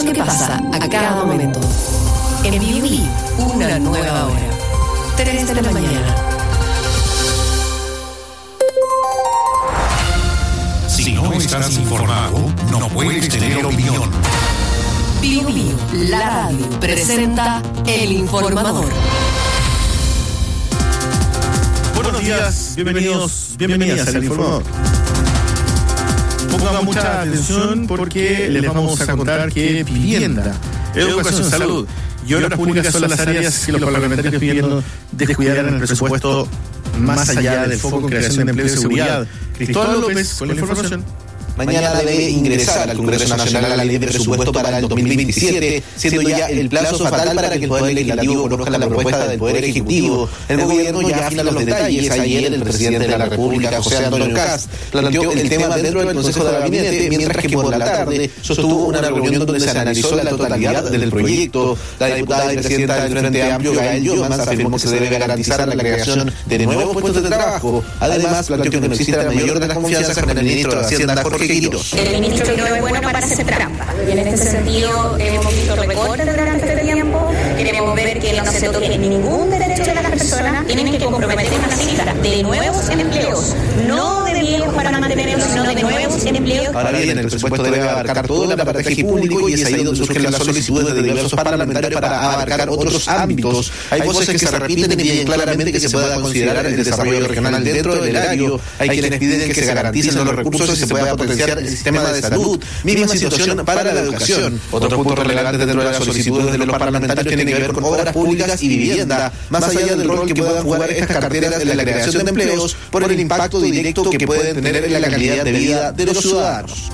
lo que pasa a cada momento. En Viví, una nueva hora. 3 de la mañana. Si no estás informado, no puedes tener opinión. Viví, la radio, presenta El Informador. Buenos días, bienvenidas al Informador. Pongan mucha atención porque les vamos a contar que vivienda, educación, salud y obras públicas son las áreas que los parlamentarios piden descuidar en el presupuesto más allá del foco en creación de empleo y seguridad. Cristóbal López con la información. Mañana debe ingresar al Congreso Nacional la ley de presupuesto para el 2027, siendo ya el plazo fatal para que el Poder Legislativo conozca la propuesta del Poder Ejecutivo. El gobierno ya afina los detalles. Ayer el presidente de la República, José Antonio Kast, planteó el tema dentro del Consejo de Gabinete, mientras que por la tarde sostuvo una reunión donde se analizó la totalidad del proyecto. La diputada y presidenta del Frente Amplio, Gael Llomans, afirmó que se debe garantizar la creación de nuevos puestos de trabajo. Además, planteó que no existe la mayor de las confianzas con el ministro de Hacienda, Jorge Quirós. El ministro no es bueno para hacer trampa. Y en este sentido hemos visto recortes durante este tiempo. Queremos ver que no se toque ningún derecho de las personas. Tienen que comprometer una cifra de nuevos empleos, no de viejos para mantenerlos, sino de nuevos empleos. Ahora bien, el presupuesto debe abarcar todo el aparataje público y es ahí donde surgen las solicitudes de diversos parlamentarios para abarcar otros ámbitos. Hay voces que se repiten y piden claramente que se pueda considerar el desarrollo regional dentro del erario. Hay quienes piden que se garanticen los recursos y se pueda potenciar el sistema de salud. Misma situación para la educación. Otro punto relevante dentro de las solicitudes de los parlamentarios tiene que ver con obras públicas y vivienda, más allá del rol que puedan jugar estas carteras en la creación de empleos por el impacto directo que pueden tener en la calidad de vida de los ciudadanos.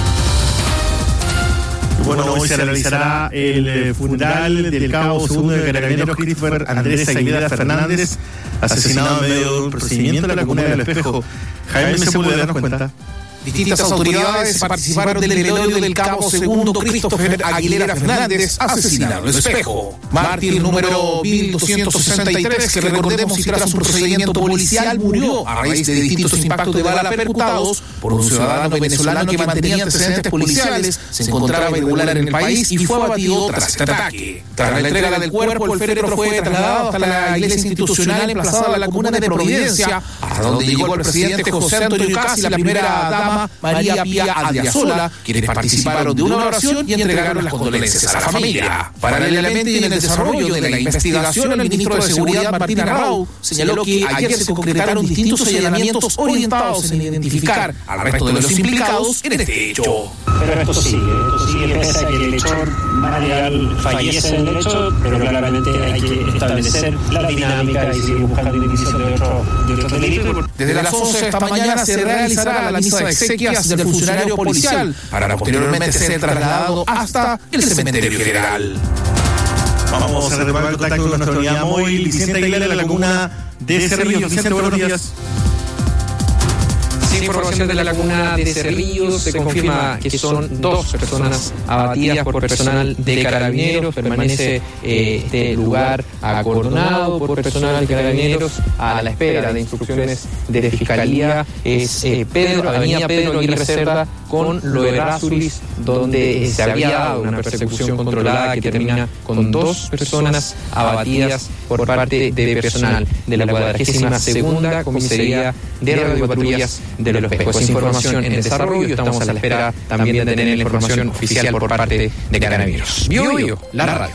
Bueno, hoy se realizará el funeral del cabo segundo de Carabineros Christopher Andrés Aguilera Fernández, asesinado en medio de un procedimiento en la comuna del Espejo. Jaime Sepúlveda nos cuenta. Distintas autoridades participaron del velorio del cabo segundo Christopher Aguilera Fernández, asesinado en el Espejo. Mártir número 1263, que recordemos y tras un procedimiento policial murió a raíz de distintos impactos de bala percutados por un ciudadano venezolano que mantenía antecedentes policiales, se encontraba irregular en el país y fue abatido tras este ataque. Tras la entrega del cuerpo, el féretro fue trasladado hasta la iglesia institucional emplazada en la comuna de Providencia, hasta donde llegó el presidente José Antonio Kast y la primera dama María Pía Adriasola, quienes participaron de una oración y entregaron las condolencias a la familia. Paralelamente, y en el desarrollo de la investigación, el ministro de Seguridad, Martín Arrau, señaló que ayer se concretaron distintos allanamientos orientados en identificar al resto de los implicados en este hecho. Pero esto sigue pese a que el hechor material fallece en el hecho, pero claramente hay que establecer la dinámica y seguir buscando indicios de otros delitos. Desde las 11 de esta mañana se realizará la misa de exequias del funcionario policial para posteriormente ser trasladado hasta el cementerio general. Vamos a retomar el contacto con nuestra unidad móvil, Vicente Aguilera, de la comuna de Cerrillos. Vicente, buenos días. Información de la laguna de Cerrillos, se confirma que son 2 personas abatidas por personal de Carabineros. Permanece este lugar acordonado por personal de Carabineros a la espera de instrucciones de Fiscalía. Es avenida Pedro Aguirre Cerda con Loerrázuriz, donde se había dado una persecución controlada que termina con 2 personas abatidas por parte de personal de la 42ª Comisaría de Radiopatrullas de los Espejos. Es información en desarrollo, estamos a la espera también de tener la información oficial por parte de Carabineros. Bio, la radio.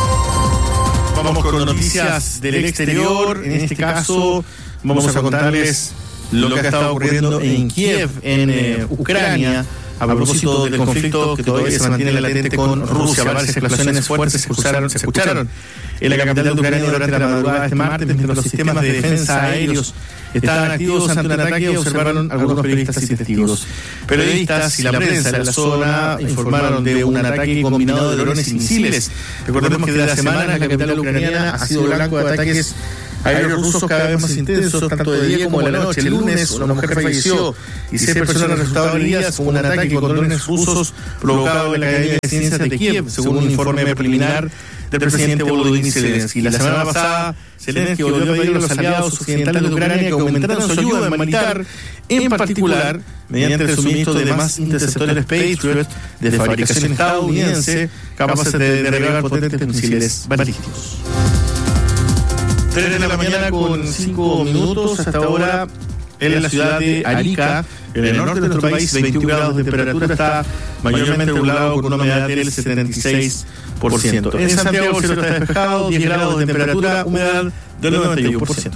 Vamos con noticias del exterior. En este caso vamos a contarles lo que ha estado ocurriendo en Kiev, en Ucrania, a propósito del conflicto que todavía se mantiene latente con Rusia. Varias explosiones fuertes se escucharon en la capital de Ucrania durante la madrugada de este martes, mientras los sistemas de defensa aéreos estaban activos ante un ataque, observaron algunos periodistas y testigos. Periodistas y la prensa de la zona informaron de un ataque combinado de drones y misiles. Recordemos que desde la semana la capital ucraniana ha sido blanco de ataques aéreos rusos cada vez más intensos, tanto de día como de la noche. El lunes una mujer falleció y 6 personas resultaron heridas con un ataque con drones rusos provocado en la Academia de Ciencias de Kiev, según un informe preliminar del presidente Volodymyr Zelensky. La semana pasada, Zelensky volvió a pedir a los aliados occidentales de Ucrania que aumentaran su ayuda militar, en particular mediante el suministro de más interceptores Patriot de fabricación estadounidense capaces de derribar potentes misiles balísticos. 3 de la mañana con 5 minutos hasta ahora. En la ciudad de Arica, en el norte de nuestro país, 21 grados de temperatura, está mayormente nublado con una humedad del 76%. En Santiago el cielo está despejado, 10 grados de temperatura, humedad del 91%.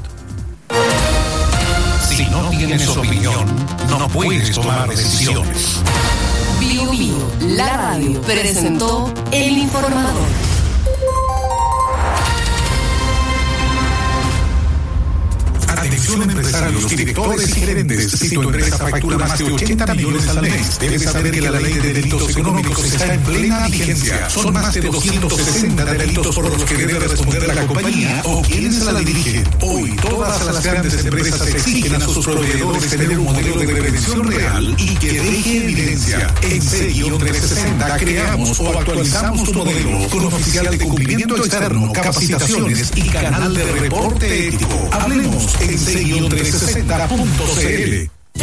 Si no tienes opinión, no puedes tomar decisiones. Bio Bio, la radio, presentó El Informador. Atención empresarios, directores y gerentes. Si tu empresa factura más de 80 millones al mes, debes saber que la ley de delitos económicos está en plena vigencia. Son más de 260 delitos por los que debe responder la compañía o quienes la dirigen. Hoy, todas las grandes empresas exigen a sus proveedores tener un modelo de prevención real y que deje evidencia. En C-360 creamos o actualizamos tu modelo con oficial de cumplimiento externo, capacitaciones y canal de reporte ético. Hablemos en C-360.cl.